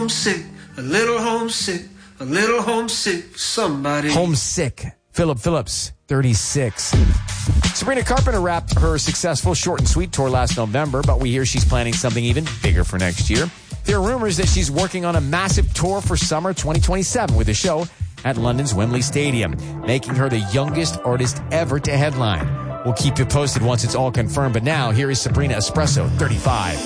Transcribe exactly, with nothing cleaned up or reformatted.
homesick, a little homesick, a little homesick for somebody. Homesick. Philip Phillips, thirty-six. Sabrina Carpenter wrapped her successful Short and Sweet tour last November, but we hear she's planning something even bigger for next year. There are rumors that she's working on a massive tour for summer twenty twenty-seven with a show at London's Wembley Stadium, making her the youngest artist ever to headline. We'll keep you posted once it's all confirmed, but now here is Sabrina Espresso, thirty-five.